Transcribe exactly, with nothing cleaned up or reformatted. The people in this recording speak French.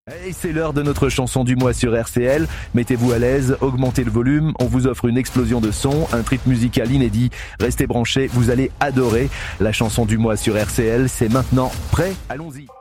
Et c'est l'heure de notre chanson du mois sur R C L. Mettez-vous à l'aise, augmentez le volume, on vous offre une explosion de son, un trip musical inédit. Restez branchés, vous allez adorer. La chanson du mois sur R C L, c'est maintenant. Prêt ? Allons-y.